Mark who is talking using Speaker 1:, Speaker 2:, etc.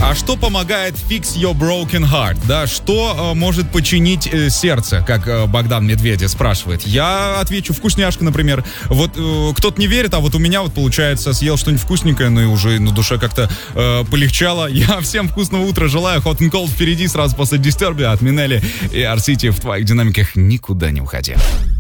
Speaker 1: А что помогает fix your broken heart? Да, что может починить сердце, как Богдан Медведев спрашивает? Я отвечу, вкусняшка, например. Вот кто-то не верит, а вот у меня вот получается, съел что-нибудь вкусненькое, ну и уже на душе как-то полегчало. Я всем вкусного утра желаю. Hot and Cold впереди, сразу после Disturbia от Минели и Арсити в твоих динамиках. Никуда не уходи.